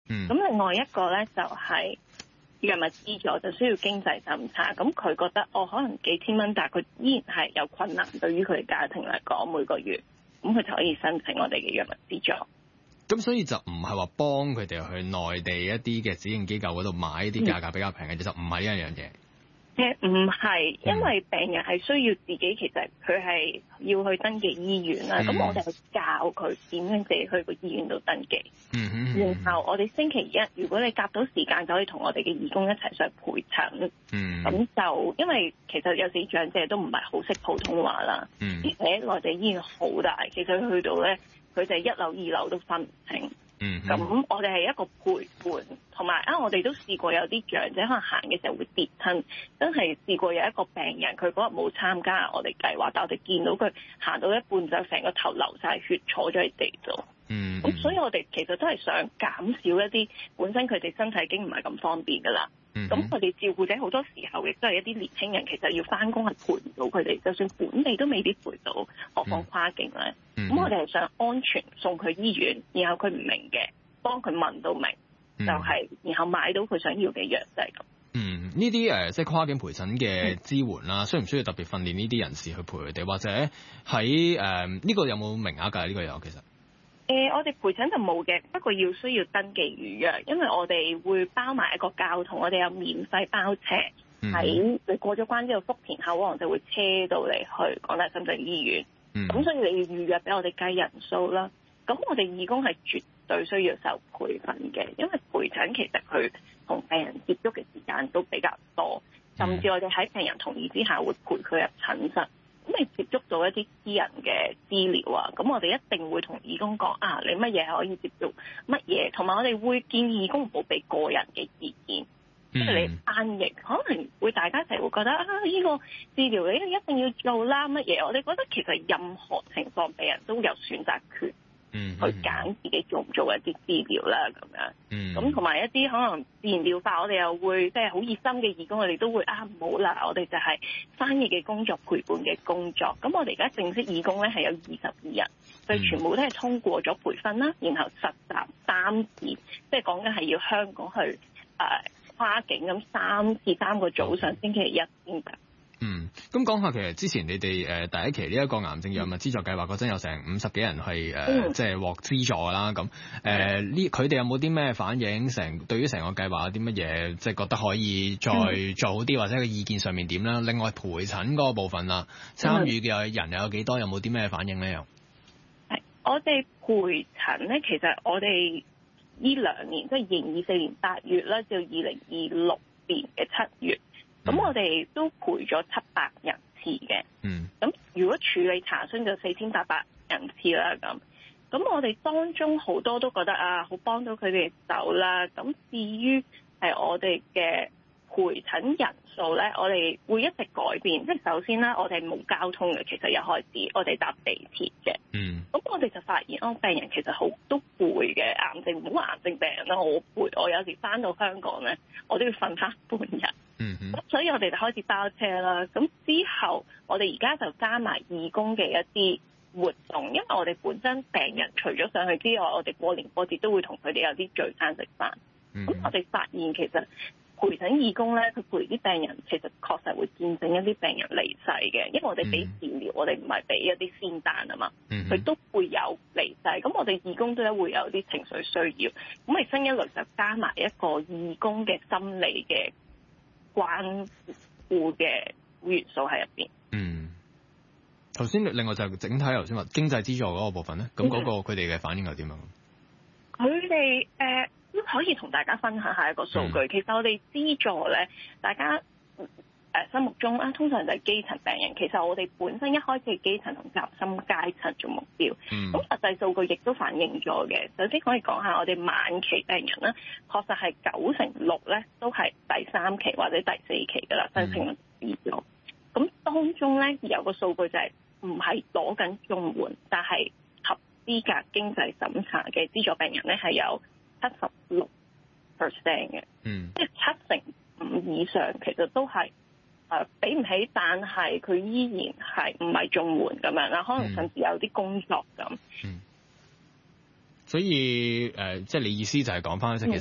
咁另外一個咧就係藥物資助就需要經濟審查，咁佢覺得可能幾千蚊，但係佢依然係有困難，對於佢哋家庭嚟講每個月，咁佢就可以申請我哋嘅藥物資助。 咁所以就唔係話幫佢哋去內地一啲嘅指定機構嗰度買一啲價格比較平嘅，就唔係呢一樣嘢。唔係，因為病人係需要自己，其實佢係要去登記醫院啦。咁我哋係教佢點樣自己去個醫院度登記。然後我哋星期一，如果你夾到時間，就可以同我哋嘅義工一齊上去陪診。咁就因為其實有時長者都唔係好識普通話啦，而且內地醫院好大，其實去到咧，佢哋1樓2樓都分唔清。咁我哋係一個陪伴，同埋我哋都試過有啲長者可能行嘅時候會跌親，真係試過有一個病人，佢嗰日冇參加我哋計劃，但我哋見到佢行到一半就成個頭流晒血，坐咗喺地度。咁所以我哋其實都係想減少一啲本身佢哋身體已經唔係咁方便噶啦。咁佢哋照顧者好多時候亦都係一啲年輕人，其實要翻工係陪唔到佢哋，就算本地都未必陪到，何況跨境咧。咁我哋係想安全送佢醫院，然後佢唔明嘅，幫佢問到明，就係然後買到佢想要嘅藥就係咁。 呢啲即係跨境陪診嘅支援啦，需唔需要特別訓練呢啲人士去陪佢哋，或者喺呢個有冇名額㗎？呢個有其實。 我哋陪診就冇嘅，不過需要登記預約，因為我哋會包埋一個交通，我哋有免費包車喺你過咗關之後，福田口岸就會車到你去港大深圳醫院。咁所以你要預約俾我哋計人數啦。咁我哋義工係絕對需要受培訓嘅，因為陪診其實佢同病人接觸嘅時間都比較多，甚至我哋喺病人同意之下會陪佢入診室。咁你接觸到一啲私人嘅資料啊，咁我哋一定會同義工講你乜嘢可以接觸乜嘢，同埋我哋會建議義工唔好俾個人嘅意見，即係你翻譯可能會大家一齊會覺得呢個治療你一定要做啦乜嘢，我哋覺得其實任何情況病人都有選擇權。去揀自己做唔做一啲治療啦，咁樣。咁同埋一啲可能自然療法，我哋又會即係好熱心嘅義工，我哋都會唔好啦，我哋就係翻譯嘅工作、陪伴嘅工作。咁我哋而家正式義工咧係有22人，佢全部都係通過咗培訓啦，然後實習3次，即係講緊係要香港去跨境咁3次3個早上，星期一先得。 咁講下其實之前你哋第一期呢一個癌症藥物資助計劃嗰陣有成50幾人係即係獲資助啦，咁佢哋有冇啲咩反應？對於成個計劃有啲乜嘢即係覺得可以再做好啲，或者個意見上面點啦？另外陪診嗰個部分啦，參與嘅人又有幾多？有冇啲咩反應咧？又我哋陪診咧，其實我哋呢2年即係2024年8月啦，至2026年嘅7月。咁我哋都陪咗700人次嘅，咁如果處理查詢就4800人次啦。咁我哋當中好多都覺得好幫到佢哋手啦。咁至於係我哋嘅陪診人數咧，我哋會一直改變。即係首先啦，我哋冇交通嘅，其實一開始我哋搭地鐵嘅。咁我哋就發現病人其實好都攰嘅，癌症唔好癌症病人啦，我攰，我有時翻到香港咧，我都要瞓翻半日。所以我哋就開始包車啦。咁之後我哋而家就加埋義工嘅一啲活動，因為我哋本身病人除咗上去之外，我哋過年過節都會同佢哋有啲聚餐食飯。咁我哋發現其實陪診義工咧，佢陪啲病人其實確實會見證一啲病人離世嘅，因為我哋俾治療，我哋唔係俾一啲仙丹啊嘛，佢都會有離世。咁我哋義工都會有啲情緒需要，咁我哋新一輪就加埋一個義工嘅心理嘅關顧嘅元素喺入邊。 頭先另外就整體頭先話經濟資助嗰個部分咧，咁嗰個佢哋嘅反應係點啊？ 佢哋都可以同大家分享下一個數據。其實我哋資助咧，大家心目中通常就係基層病人。其實我哋本身一開始係基層同夾心階層做目標。咁實際數據亦都反映咗嘅。首先可以講下我哋晚期病人啦，確實係96%咧都係第3期或者第4期㗎啦，就係平均資助。咁當中咧有個數據就係唔係攞緊綜援，但係合資格經濟審查嘅資助病人咧係有76%嘅，即係75%以上其實都係俾唔起，但係佢依然係唔係綜援咁樣啦，可能甚至有啲工作咁。 所以即係你意思就係講翻即係